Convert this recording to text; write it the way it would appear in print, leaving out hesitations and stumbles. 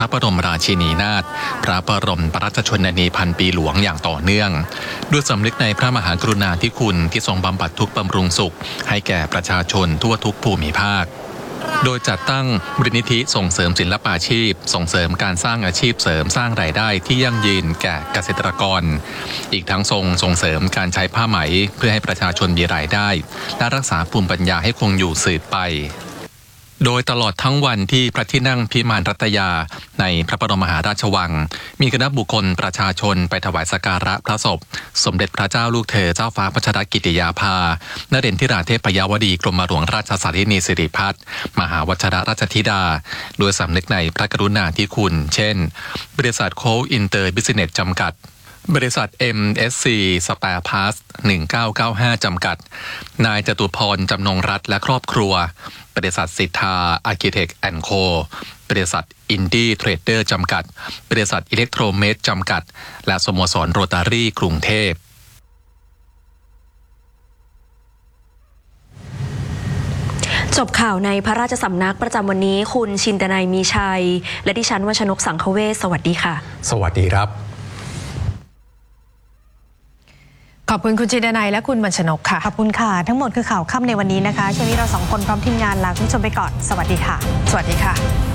พระบรมราชินีนาถพระบรมราชชนนีพันปีหลวงอย่างต่อเนื่องด้วยสำนึกในพระมหากรุณาธิคุณที่ทรงบำบัดทุกข์บำรุงสุขให้แก่ประชาชนทั่วทุกภูมิภาคโดยจัดตั้งมูลนิธิส่งเสริมศิลปาชีพส่งเสริมการสร้างอาชีพเสริมสร้างรายได้ที่ยั่งยืนแก่เกษตรกรอีกทั้งส่งเสริมการใช้ผ้าไหมเพื่อให้ประชาชนมีรายได้และรักษาภูมิปัญญาให้คงอยู่สืบไปโดยตลอดทั้งวันที่พระที่นั่งพิมานรัตยาในพระบรมมหาราชวังมีคณะบุคคลประชาชนไปถวายสักการะพระศพสมเด็จพระเจ้าลูกเธอเจ้าฟ้าพัชรกิติยาภานเรนทิราเทพยาวดีกรมหลวงราชสารินีสิริพัฒน์มหาวชิรราชธิดาโดยสำนึกในพระกรุณาธิคุณเช่นบริษัทโค้ชอินเตอร์บิสเนสจำกัดบริษัท MSC Spare Parts 1995 จำกัดนายจตุพรจำนงรัตน์และครอบครัวบริษัทสิทธาอาร์คิเทคแอนด์โคบริษัทอินดี้เทรดเดอร์จำกัดบริษัทอิเล็กโทรเมดจำกัดและสโมสรโรตารี่กรุงเทพจบข่าวในพระราชสำนักประจำวันนี้คุณชินตนัยมีชัยและดิฉันวชนกสังคเวชสวัสดีค่ะสวัสดีครับขอบคุณคุณชินนัยและคุณวชนกค่ะขอบคุณค่ะทั้งหมดคือข่าวค่ำในวันนี้นะคะช่วงนี้เราสองคนพร้อมทีมงานลาคุณผู้ชมไปก่อนสวัสดีค่ะสวัสดีค่ะ